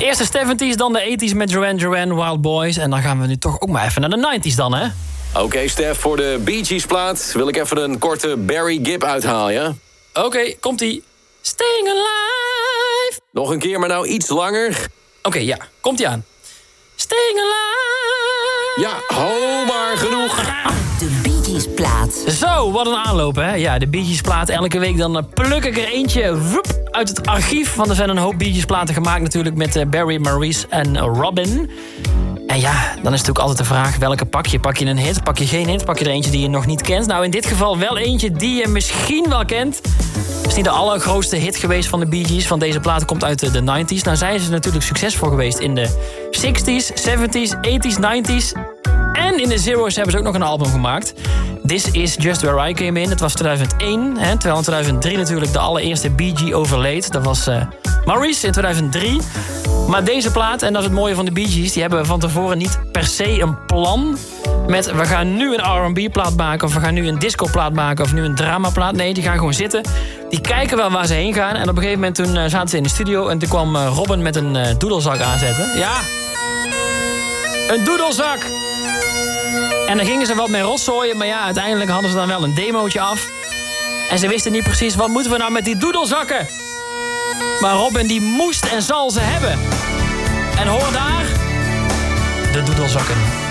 Eerst de 70s, dan de 80s met Duran Duran, Wild Boys. En dan gaan we nu toch ook maar even naar de 90s dan, hè? Oké, Stef, voor de Bee Gees plaat wil ik even een korte Barry Gibb uithalen, ja? Oké, komt-ie. Staying Alive. Nog een keer, maar nou iets langer. Oké, ja, komt-ie aan. Staying Alive. Ja, ho, maar genoeg. De Bee Gees plaat. Zo, wat een aanloop, hè? Ja, de Bee Gees plaat. Elke week dan pluk ik er eentje uit het archief. Want er zijn een hoop Bee Gees platen gemaakt natuurlijk... met Barry, Maurice en Robin. En ja, dan is natuurlijk altijd de vraag... welke pak je? Pak je een hit? Pak je geen hit? Pak je er eentje die je nog niet kent? Nou, in dit geval wel eentje die je misschien wel kent. Het is niet de allergrootste hit geweest van de Bee Gees. Van deze plaat komt uit de 90s. Nou zijn ze natuurlijk succesvol geweest in de 60s, 70s, 80s, 90s... En in de Zero's hebben ze ook nog een album gemaakt. This Is Just Where I Came In. Het was 2001, hè, terwijl in 2003 natuurlijk de allereerste Bee Gee overleed. Dat was Maurice in 2003. Maar deze plaat, en dat is het mooie van de Bee Gees... die hebben van tevoren niet per se een plan... met we gaan nu een R&B-plaat maken... of we gaan nu een disco-plaat maken... of nu een drama-plaat. Nee, die gaan gewoon zitten. Die kijken wel waar ze heen gaan. En op een gegeven moment toen zaten ze in de studio... en toen kwam Robin met een doedelzak aanzetten. Ja, een doedelzak! En dan gingen ze wat mee rotzooien, maar ja, uiteindelijk hadden ze dan wel een demootje af. En ze wisten niet precies, wat moeten we nou met die doedelzakken? Maar Robin die moest en zal ze hebben. En hoor daar, de doedelzakken.